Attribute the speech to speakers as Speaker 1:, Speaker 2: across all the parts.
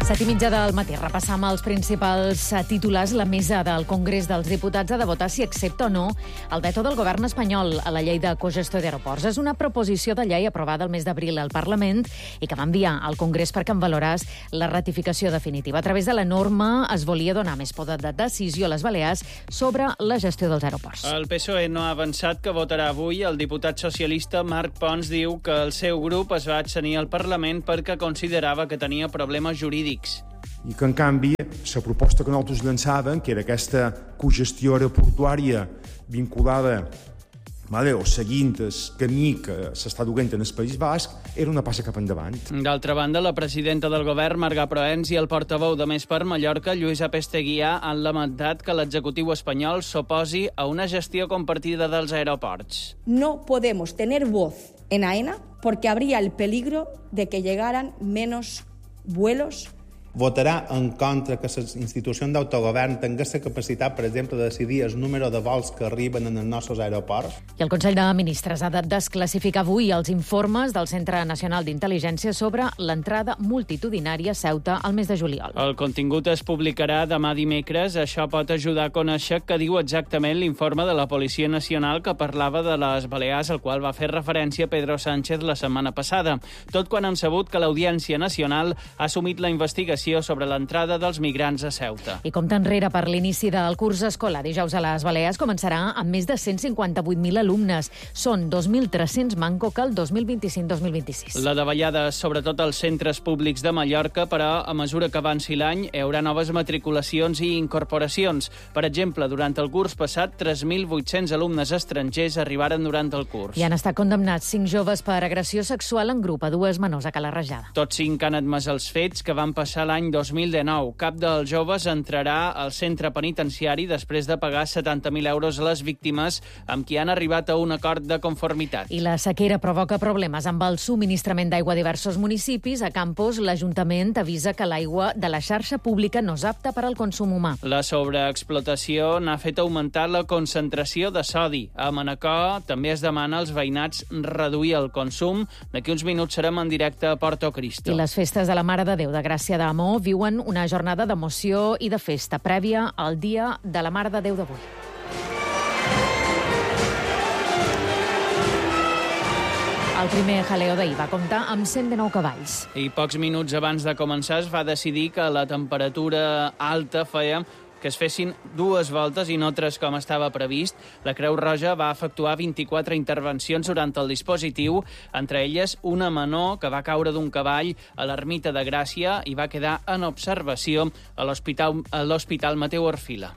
Speaker 1: 7:30 del matí. Repassam els principals titulars. La mesa del Congrés dels Diputats ha de votar si accepta o no el veto del govern espanyol a la llei de cogestió d'aeroports. És una proposició de llei aprovada el mes d'abril al Parlament i que va enviar al Congrés perquè en valorés la ratificació definitiva. A través de la norma es volia donar més poder de decisió a les Balears sobre la gestió dels aeroports.
Speaker 2: El PSOE no ha avançat que votarà avui. El diputat socialista Marc Pons diu que el seu grup es va abstenir al Parlament perquè considerava que tenia problemes jurídics.
Speaker 3: I que, en canvi, la proposta que nosaltres llançàvem, que era aquesta cogestió aeroportuària vinculada o seguint el camí que s'està duent en el País Basc, era una passa cap endavant.
Speaker 2: D'altra banda, la presidenta del govern, Marga Proens, i el portaveu de Més per Mallorca, Lluïsa Pesteguià, han lamentat que l'executiu espanyol s'oposi a una gestió compartida dels aeroports.
Speaker 4: No podemos tener voz en AENA porque habría el peligro de que llegaran menos vuelos.
Speaker 5: Votarà en contra que les institucions d'autogovern tinguin la capacitat, per exemple, de decidir el número de vols que arriben en els nostres aeroports.
Speaker 1: I el Consell de Ministres ha de desclassificar avui els informes del Centre Nacional d'Intel·ligència sobre l'entrada multitudinària a Ceuta al mes de juliol.
Speaker 2: El contingut es publicarà demà dimecres. Això pot ajudar a conèixer què diu exactament l'informe de la Policia Nacional que parlava de les Balears, al qual va fer referència Pedro Sánchez la setmana passada. Tot quan han sabut que l'Audiència Nacional ha assumit la investigació sobre l'entrada dels migrants a Ceuta.
Speaker 1: I compte enrere per l'inici del curs escolar. Dijous a les Balears començarà amb més de 158.000 alumnes. Són 2.300 manco que el 2025-2026.
Speaker 2: La davallada, sobretot als centres públics de Mallorca, però a mesura que avanci l'any hi haurà noves matriculacions i incorporacions. Per exemple, durant el curs passat, 3.800 alumnes estrangers arribaren durant el curs.
Speaker 1: I han estat condemnats 5 joves per agressió sexual en grup a 2 menors a Cala Rajada.
Speaker 2: Tots 5 han admès els fets que van passar l'any 2019. Cap dels joves entrarà al centre penitenciari després de pagar 70.000 euros a les víctimes, amb qui han arribat a un acord de conformitat.
Speaker 1: I la sequera provoca problemes amb el subministrament d'aigua a diversos municipis. A Campos, l'Ajuntament avisa que l'aigua de la xarxa pública no és apta per al consum humà.
Speaker 2: La sobreexplotació n'ha fet augmentar la concentració de sodi. A Manacor també es demana als veïnats reduir el consum. D'aquí uns minuts serem en directe a Porto Cristo.
Speaker 1: I les festes de la Mare de Déu de Gràcia d'Amó viuen una jornada d'emoció i de festa prèvia al Dia de la Mare de Déu d'avui. El primer jaleo d'ahir va comptar amb 109 cavalls.
Speaker 2: I pocs minuts abans de començar es va decidir que la temperatura alta feia que es fessin 2 voltes i no 3 com estava previst. La Creu Roja va efectuar 24 intervencions durant el dispositiu, entre elles una menor que va caure d'un cavall a l'ermita de Gràcia i va quedar en observació a l'Hospital Mateu Orfila.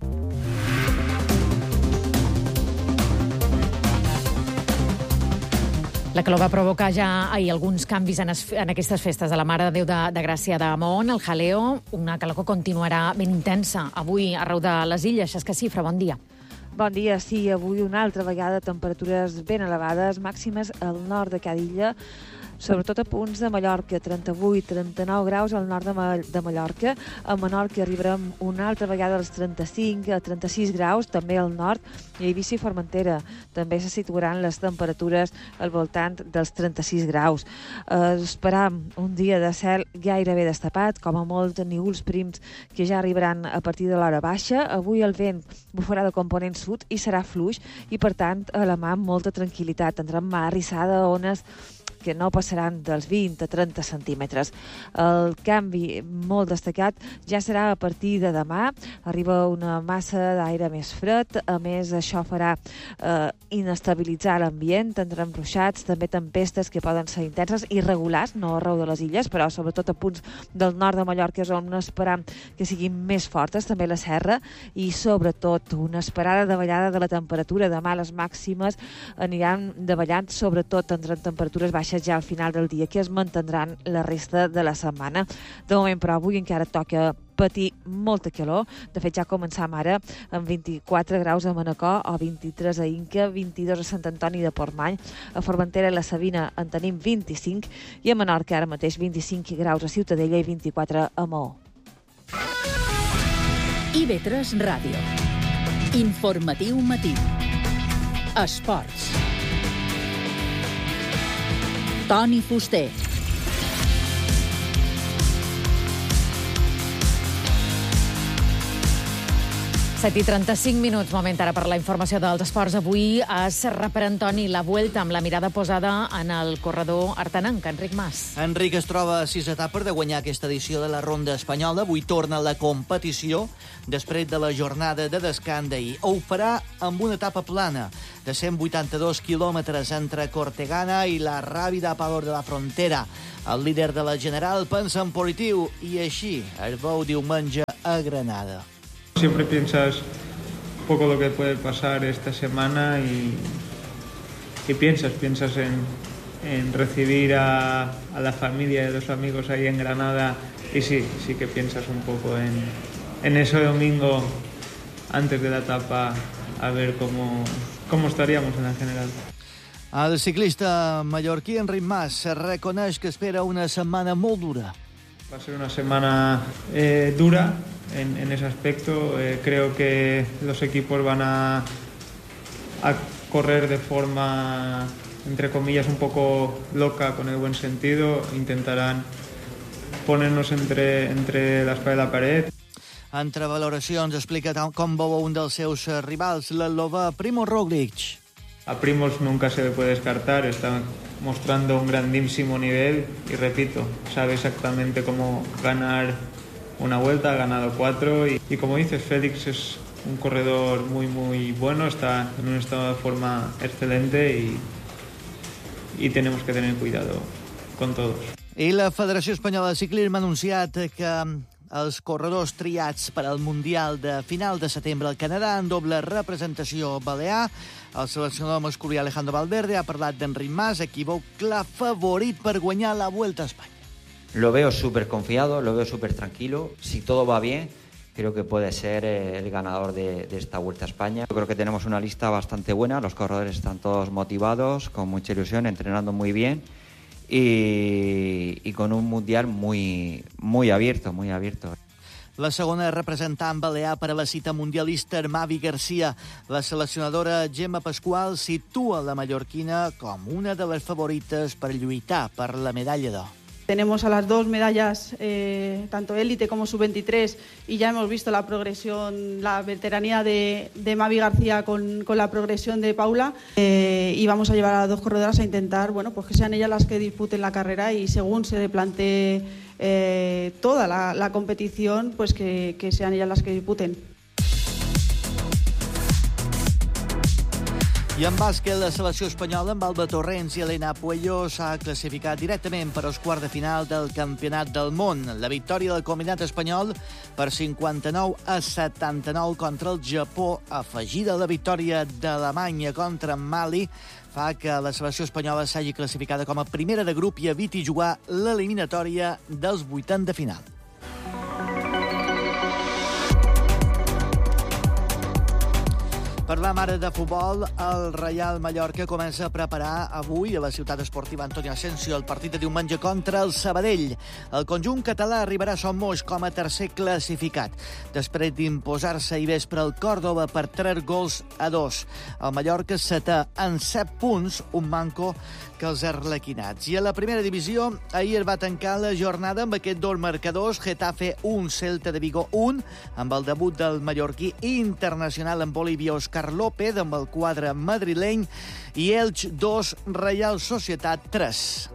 Speaker 1: La calor va provocar ja ahir alguns canvis en aquestes festes de la Mare de Déu de Gràcia de Mahón. El jaleo, una calor que continuarà ben intensa avui arreu de les illes. Xesca Cifra, bon dia.
Speaker 6: Bon dia, sí, avui una altra vegada temperatures ben elevades, màximes al nord de cada illa, sobretot a punts de Mallorca, 38-39 graus al nord de Mallorca. A Menorca arribarem una altra vegada als 35-36 graus, també al nord, i a Eivissa i Formentera també se situaran les temperatures al voltant dels 36 graus. Esperam un dia de cel gairebé destapat, com a molt núvols prims que ja arribaran a partir de l'hora baixa. Avui el vent bufarà de component sud i serà fluix, i per tant a la mà amb molta tranquil·litat. Tindrem mar arrissada, ones que no passaran dels 20 a 30 centímetres. El canvi molt destacat ja serà a partir de demà. Arriba una massa d'aire més fred, a més això farà inestabilitzar l'ambient, tindrem ruixats, també tempestes que poden ser intenses, irregulars, no arreu de les illes, però sobretot a punts del nord de Mallorca és on esperam que siguin més fortes, també la serra, i sobretot una esperada davallada de la temperatura. Demà les màximes aniran davallant, sobretot entre temperatures baixes ja al final del dia, que es mantindran la resta de la setmana. De moment, però, avui encara toca patir molta calor. De fet, ja començam ara amb 24 graus a Manacor o 23 a Inca, 22 a Sant Antoni de Portmany. A Formentera i la Sabina en tenim 25 i a Menorca ara mateix 25 graus a Ciutadella i 24 a Maó.
Speaker 7: IB3 Ràdio. Informatiu matí. Esports. Toni Fuster.
Speaker 1: 7:35, moment ara per la informació dels esports. Avui es repara, Antoni, la Vuelta amb la mirada posada en el corredor artanenc, Enric Mas.
Speaker 8: Enric es troba a 6 etapes de guanyar aquesta edició de la Ronda Espanyola. Avui torna a la competició després de la jornada de descans d'ahir. Ho farà amb una etapa plana de 182 quilòmetres entre Cortegana i la Rábida Pador de la Frontera. El líder de la General pensa en positiu i així es veu diumenge a Granada.
Speaker 9: Siempre piensas un poco lo que puede pasar esta semana y piensas en recibir a la familia y a los amigos ahí en Granada y sí que piensas un poco en ese domingo antes de la etapa a ver cómo estaríamos en la general.
Speaker 8: El ciclista mallorquí Enric Mas reconeix que espera una setmana molt dura.
Speaker 9: Va a ser una semana dura en ese aspecto. Creo que los equipos van a correr de forma, entre comillas, un poco loca, con el buen sentido. Intentarán ponernos entre la espada y la pared.
Speaker 8: Entre valoracions, explica com veu un dels seus rivals, l'eslovè Primož Roglič.
Speaker 9: A Primož nunca se le puede descartar, está mostrando un grandísimo nivel y repito, sabe exactamente cómo ganar una vuelta, ha ganado 4 y como dices, Félix es un corredor muy muy bueno, está en un estado de forma excelente y tenemos que tener cuidado con todos.
Speaker 8: I la Federació Espanyola de Ciclisme ha anunciat que els corredors triats per al Mundial de final de setembre al Canadà en doble representació balear. El seleccionador masculí Alejandro Valverde ha parlat d'Enric Mas, a qui veu clar favorit per guanyar la Vuelta a Espanya.
Speaker 10: Lo veo súper confiado, lo veo súper tranquilo. Si todo va bien, creo que puede ser el ganador de esta Vuelta a España. Yo creo que tenemos una lista bastante buena, los corredores están todos motivados, con mucha ilusión, entrenando muy bien y con un mundial muy abierto, muy abierto.
Speaker 8: La segona representant balear per a la cita mundialista, Mavi Garcia. La seleccionadora Gemma Pascual situa la mallorquina com una de les favorites per lluitar per la medalla d'or.
Speaker 11: Tenemos a las dos medallas, tanto élite como sub-23, y ya hemos visto la progresión, la veteranía de Mavi García con la progresión de Paula, y vamos a llevar a las dos corredoras a intentar, pues que sean ellas las que disputen la carrera y según se plantee toda la competición, pues que sean ellas las que disputen.
Speaker 8: I en bàsquet, la selecció espanyola amb Alba Torrents i Elena Puello s'ha classificat directament per als quarts de final del Campionat del Món. La victòria del combinat espanyol per 59-79 contra el Japó, afegida a la victòria d'Alemanya contra Mali, fa que la selecció espanyola s'hagi classificada com a primera de grup i eviti jugar l'eliminatòria dels vuitens de final. Parlam ara de futbol. El Reial Mallorca comença a preparar avui a la ciutat esportiva Antonio Asensio el partit de diumenge contra el Sabadell. El conjunt català arribarà a Son Moix com a tercer classificat, després d'imposar-se ahir vespre al Còrdova per 3-2. El Mallorca setè en 7 punts, un manco que els arlequinats. I a la primera divisió, ahir es va tancar la jornada amb aquests dos marcadors: Getafe 1, Celta de Vigo 1, amb el debut del mallorquí internacional en Bolívia Òscar López amb el quadre madrileny, i Elx 2, Reial Societat 3.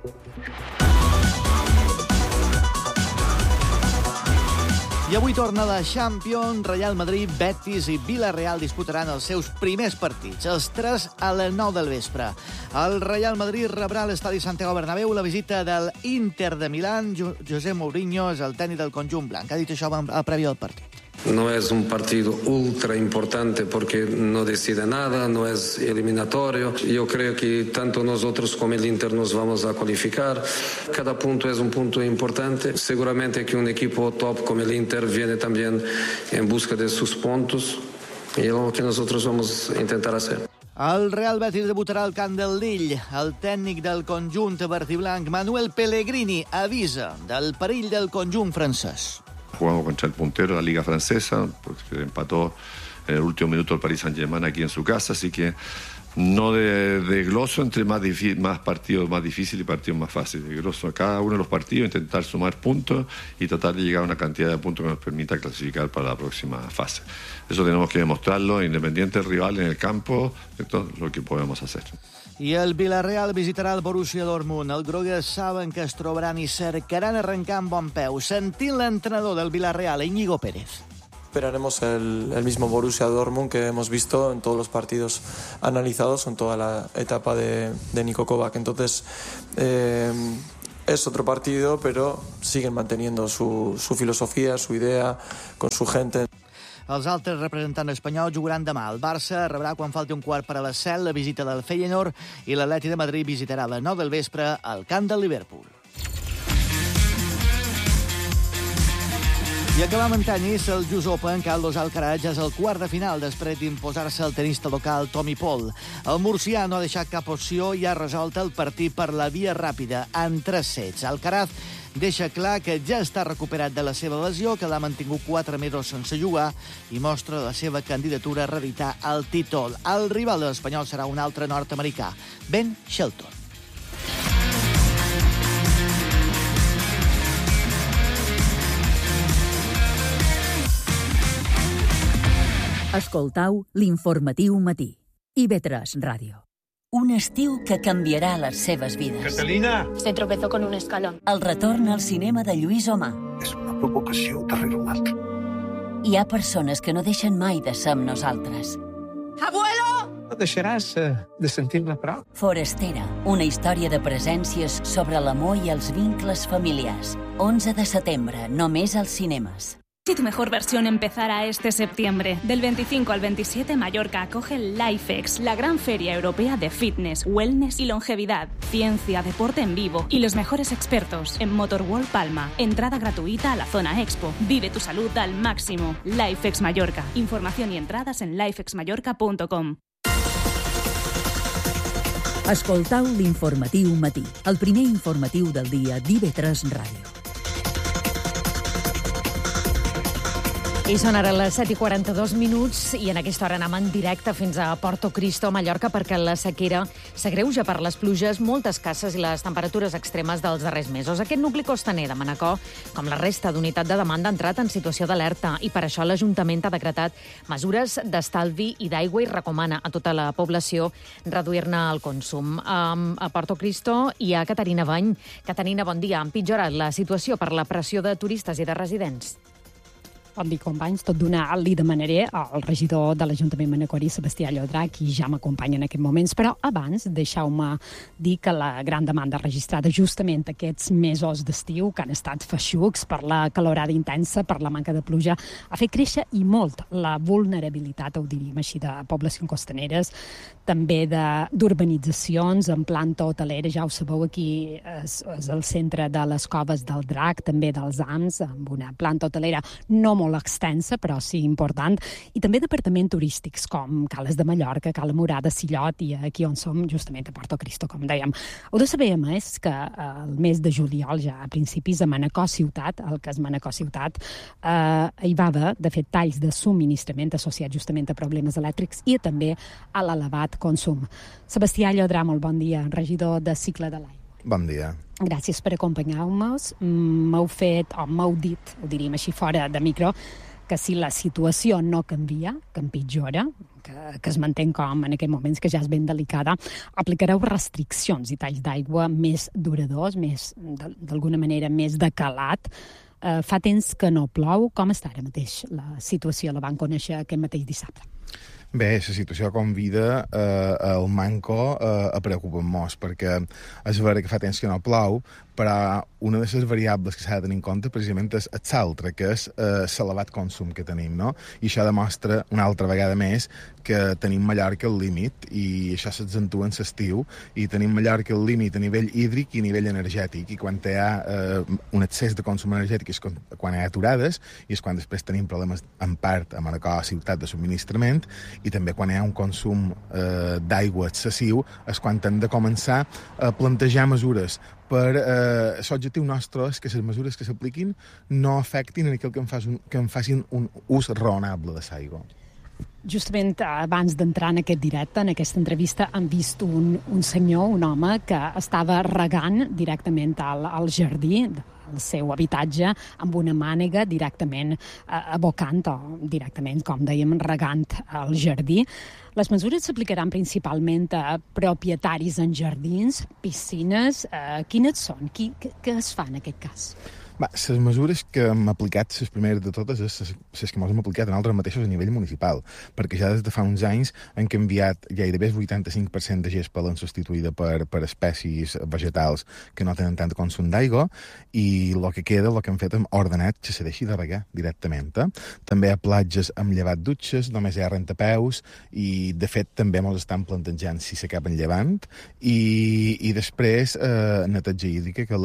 Speaker 8: I avui torna la Champions. Real Madrid, Betis i Villarreal disputaran els seus primers partits, els 3 a les 9 del vespre. El Real Madrid rebrà a l'estadi Santiago Bernabéu la visita del Inter de Milán. José Mourinho és el tècnic del conjunt blanc. Ha dit això a prèvia del partit.
Speaker 12: No es un partido ultra importante porque no decide nada, no es eliminatorio. Yo creo que tanto nosotros como el Inter nos vamos a cualificar. Cada punto es un punto importante. Seguramente que un equipo top como el Inter viene también en busca de sus puntos y es lo que nosotros vamos a intentar hacer.
Speaker 8: El Real Betis debutarà al camp del Lille. El tècnic del conjunt verd i blanc, Manuel Pellegrini, avisa del perill del conjunt francès.
Speaker 13: Jugamos contra el puntero de la Liga Francesa, porque empató en el último minuto el Paris Saint-Germain aquí en su casa, así que no de gloso entre más partidos más difíciles y partidos más fáciles. De gloso a cada uno de los partidos, intentar sumar puntos y tratar de llegar a una cantidad de puntos que nos permita clasificar para la próxima fase. Eso tenemos que demostrarlo, independiente del rival en el campo, esto es lo que podemos hacer.
Speaker 8: I el Villarreal visitarà el Borussia Dortmund. Els grogues saben que es trobaran i cercaran arrencar amb bon peu. Sentint l'entrenador del Villarreal, Íñigo Pérez.
Speaker 14: Esperaremos el mismo Borussia Dortmund que hemos visto en todos los partidos analizados en toda la etapa de Niko Kovac. Entonces, es otro partido, pero siguen manteniendo su filosofía, su idea, con su gente.
Speaker 8: Els altres representants espanyols jugaran demà. El Barça rebrà quan falti un quart per a les 7 la visita del Feyenoord i l'Atleti de Madrid visitarà a les 9 del vespre el camp del Liverpool. I acabam en tenis, el US Open, Carlos Alcaraz ja és el quart de final després d'imposar-se el tenista local Tommy Paul. El murcià no ha deixat cap opció i ha resolt el partit per la via ràpida, en 3 sets. Alcaraz deixa clar que ja està recuperat de la seva lesió, que l'ha mantingut 4 mesos sense jugar, i mostra la seva candidatura a reeditar el títol. El rival de l'espanyol serà un altre nord-americà, Ben Shelton.
Speaker 7: Escoltau l'informatiu matí. IB3 Ràdio. Un estiu que canviarà les seves vides.
Speaker 15: Catalina!
Speaker 16: Se tropezó con un escalón.
Speaker 7: El retorn al cinema de Lluís Omar.
Speaker 15: És una provocació darrere una altra.
Speaker 7: Hi ha persones que no deixen mai de ser amb nosaltres.
Speaker 16: ¡Abuelo!
Speaker 15: No deixaràs de sentir-la prou.
Speaker 7: Forastera, una història de presències sobre l'amor i els vincles familiars. 11 de setembre, només als cinemes.
Speaker 17: Si tu mejor versión empezara este septiembre. Del 25 al 27, Mallorca acoge el LifeX, la gran feria europea de fitness, wellness y longevidad. Ciencia, deporte en vivo y los mejores expertos en Motorworld Palma. Entrada gratuita a la zona Expo. Vive tu salud al máximo. LifeX Mallorca. Información y entradas en lifexmallorca.com.
Speaker 7: Escoltau l'informatiu matí, el primer informatiu del dia d'IB3 Ràdio.
Speaker 1: I són ara les 7:42 i en aquesta hora anem en directe fins a Porto Cristo, Mallorca, perquè la sequera s'agreuja per les pluges molt escasses i les temperatures extremes dels darrers mesos. Aquest nucli costaner de Manacor, com la resta d'unitat de demanda, ha entrat en situació d'alerta i per això l'Ajuntament ha decretat mesures d'estalvi i d'aigua i recomana a tota la població reduir-ne el consum. A Porto Cristo hi ha Caterina Bany. Caterina, bon dia. Ha empitjorat la situació per la pressió de turistes i de residents?
Speaker 18: Bon dia, companys. Tot d'una li demanaré al regidor de l'Ajuntament manacorí, Sebastià Llodrà, qui ja m'acompanya en aquests moments. Però abans, deixeu-me dir que la gran demanda registrada justament aquests mesos d'estiu, que han estat feixucs per la calorada intensa, per la manca de pluja, ha fet créixer i molt la vulnerabilitat, ho diríem així, de poblacions costaneres, també d'urbanitzacions en planta hotelera. Ja ho sabeu, aquí és el centre de les Coves del Drac, també dels AMS, amb una planta hotelera no molt extensa, però sí important, i també d'apartaments turístics, com Cales de Mallorca, Cala Murada, Sillot, i aquí on som, justament a Porto Cristo, com dèiem. Heu de saber, a més, que el mes de juliol, ja a principis, a Manacor Ciutat, el que és Manacor Ciutat, hi va haver, de fet, talls de subministrament associats justament a problemes elèctrics i també a l'elevat consum. Sebastià Llodrà, molt bon dia, regidor de Cicle de l'Aigua.
Speaker 19: Bon dia.
Speaker 18: Gràcies per acompanyar-nos. M'heu dit, ho diríem així fora de micro, que si la situació no canvia, que empitjora, que es manté com en aquests moments, que ja és ben delicada, aplicareu restriccions i talls d'aigua més duradors, d'alguna manera més de calat. Fa temps que no plou. Com està ara mateix la situació? La van conèixer aquest mateix dissabte.
Speaker 19: Bé, la situació convida el manco a preocupar-nos, perquè és vera que fa temps que no plou, però una de les variables que s'ha de tenir en compte precisament és l'altre, que és l'elevat consum que tenim, no? I això demostra una altra vegada més que tenim Mallorca al límit, i això s'accentua en l'estiu, i tenim Mallorca al límit a nivell hídric i a nivell energètic, i quan hi ha un excés de consum energètic és quan hi ha aturades, i és quan després tenim problemes en part a Manacor ciutat de subministrament, i també quan hi ha un consum d'aigua excessiu és quan hem de començar a plantejar mesures per l'objectiu nostre és que les mesures que s'apliquin no afectin aquell que en facin un ús raonable de l'aigua.
Speaker 18: Justament abans d'entrar en aquest directe, en aquesta entrevista, hem vist un senyor, un home, que estava regant directament al jardí del seu habitatge amb una mànega directament abocant o directament, com dèiem, regant al jardí. Les mesures s'aplicaran principalment a propietaris en jardins, piscines. Quines són? Què es fa en aquest cas?
Speaker 19: Les mesures que hem aplicat, les primeres de totes, les que ens hem aplicat en altres mateixos a nivell municipal, perquè ja des de fa uns anys han canviat gairebé el 85% de gespa l'han substituïda per espècies vegetals que no tenen tant consum d'aigua, i el que queda, el que hem fet, hem ordenat que se deixi de regar directament. També a platges hem llevat dutxes, només hi ha rentapeus, i de fet també ens estan plantejant si s'acaben llevant, i després neteja hídrica, que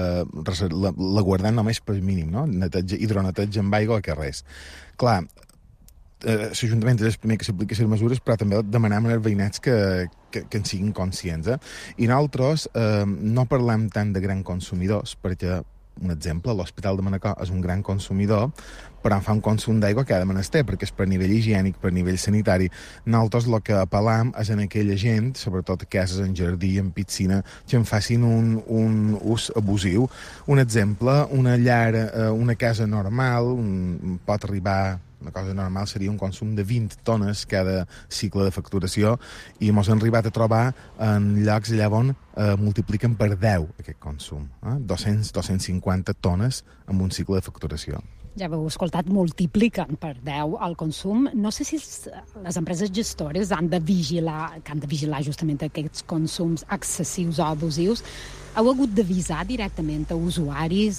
Speaker 19: la guardem només per mínim, no? Hidroneteja amb aigua que res. Clar, l'Ajuntament és el primer que s'aplica les mesures, però també demanem als veïnats que en siguin conscients. I nosaltres no parlem tant de grans consumidors, perquè, un exemple, l'Hospital de Manacor és un gran consumidor, però fa un consum d'aigua que ha de menester, perquè és per nivell higiènic, per nivell sanitari. Nosaltres el que apel·lam és en aquella gent, sobretot cases en jardí, en piscina, que en facin un ús abusiu. Un exemple, una llar, una casa normal, pot arribar... Una cosa normal seria un consum de 20 tones cada cicle de facturació, i ens hem arribat a trobar en llocs allà on multipliquen per 10 aquest consum. 250 tones en un cicle de facturació.
Speaker 18: Ja heu escoltat, multipliquen per 10 el consum. No sé si les empreses gestores han de vigilar justament aquests consums excessius o abusius. Heu hagut d'avisar directament a usuaris,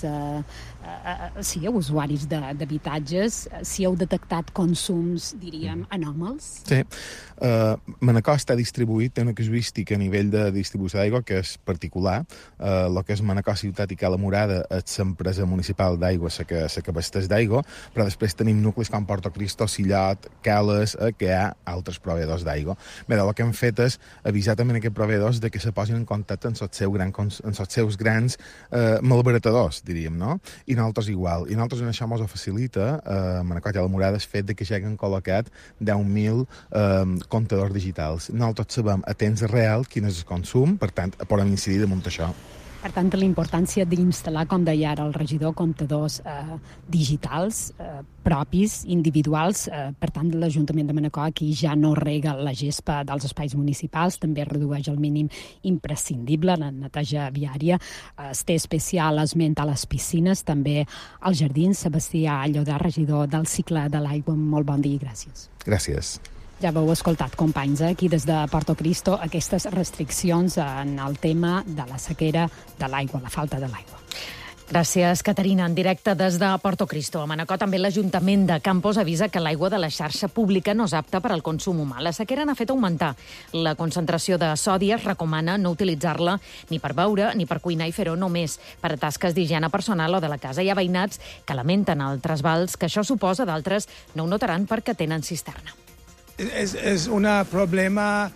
Speaker 18: a usuaris d'habitatges, si heu detectat consums, diríem, anòmals?
Speaker 19: Sí. Manacor està distribuït, té una casuística a nivell de distribució d'aigua que és particular. El que és Manacor Ciutat i Cala Murada és l'empresa municipal d'aigua, la que abasteix d'aigua, però després tenim nuclis com Porto Cristo, Sillot, Cales, que hi ha altres proveïdors d'aigua. Bé, el que hem fet és avisar també aquests proveïdors de que se posin en contacte amb els seus grans malbaratadors, diríem, no? I nosaltres igual. I nosaltres en això ens ho facilita, Manacor i Cala Murada, el fet que ja han col·locat 10.000 comptadors digitals. Nosaltres sabem a temps real quin és el consum, per tant, podem incidir damunt això.
Speaker 18: Per tant, la importància d'instal·lar, com deia ara el regidor, comptadors digitals, propis, individuals. Per tant, l'Ajuntament de Manacor aquí ja no rega la gespa dels espais municipals, també redueix el mínim imprescindible, la neteja viària. Es té especial esment a les piscines, també als jardins. Sebastià Llodà, regidor del cicle de l'aigua, molt bon dia i gràcies.
Speaker 19: Gràcies.
Speaker 18: Ja vau escoltat, companys, aquí des de Porto Cristo, aquestes restriccions en el tema de la sequera de l'aigua, la falta de l'aigua.
Speaker 1: Gràcies, Caterina. En directe des de Porto Cristo. A Manacor també l'Ajuntament de Campos avisa que l'aigua de la xarxa pública no és apta per al consum humà. La sequera n'ha fet augmentar la concentració de sodi. Es recomana no utilitzar-la ni per beure ni per cuinar i fer-ho només per a tasques d'higiene personal o de la casa. Hi ha veïnats que lamenten el trasbals que això suposa, d'altres no ho notaran perquè tenen cisterna.
Speaker 20: Es un problema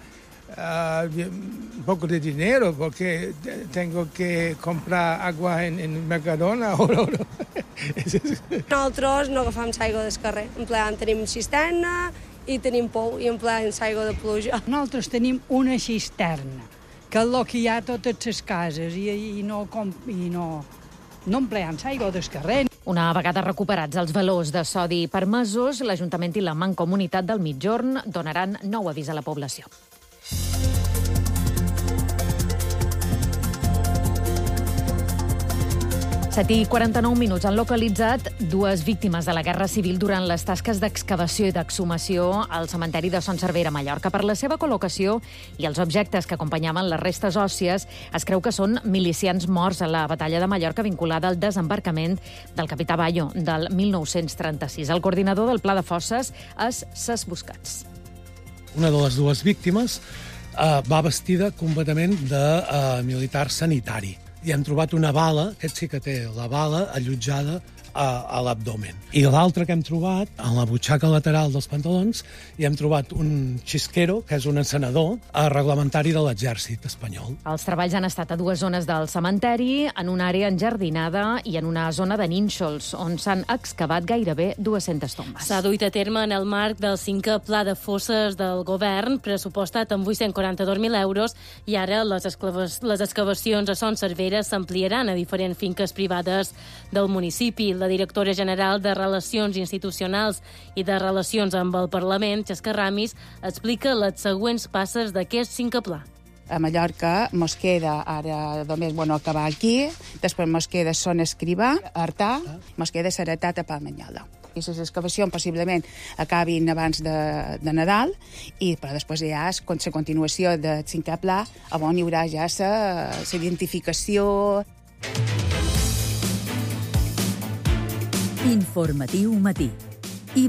Speaker 20: un poco de dinero porque tengo que comprar agua en Mercadona.
Speaker 21: Nosaltres no agafam l'aigua del carrer. En plan, tenim cisterna i tenim pou i en plan l'aigua de pluja.
Speaker 22: Nosaltres tenim una cisterna, que és el que hi ha a totes les cases i no empleem l'aigua del carrer.
Speaker 1: Una vegada recuperats els valors de sodi permesos, l'Ajuntament i la Mancomunitat del Migjorn donaran nou avís a la població. Set i 49 minuts. Han localitzat dues víctimes de la Guerra Civil durant les tasques d'excavació i d'exhumació al cementeri de Son Servera, a Mallorca. Per la seva col·locació i els objectes que acompanyaven les restes òssies, es creu que són milicians morts a la batalla de Mallorca vinculada al desembarcament del capità Bayo del 1936. El coordinador del Pla de Fosses és Cesc Buscats.
Speaker 23: Una de les dues víctimes va vestida completament de militar sanitari.
Speaker 3: i hem trobat una bala, aquest sí que té la bala allotjada a l'abdomen. I l'altre que hem trobat, en la butxaca lateral dels pantalons, hi hem trobat un xisquero, que és un encenedor reglamentari de l'exèrcit espanyol.
Speaker 1: Els treballs han estat a 2 zones del cementeri, en una àrea enjardinada i en una zona de nínxols, on s'han excavat gairebé 200 tombes.
Speaker 4: S'ha duit a terme en el marc del 5è Pla de Fosses del Govern, pressupostat amb 842.000 euros, i ara les excavacions a Son Cervera s'ampliaran a diferents finques privades del municipi. La directora general de Relacions Institucionals i de Relacions amb el Parlament, Xesca Ramis, explica les següents passes d'aquest 5è Pla.
Speaker 23: A Mallorca mos queda ara només acabar aquí, després mos queda Son Escrivà, Artà, mos queda Seretat a Palmanyola. I les excavacions possiblement acabin abans de Nadal, però després ja és la continuació del 5è Pla, on hi haurà ja la identificació.
Speaker 7: Informatiu Matí.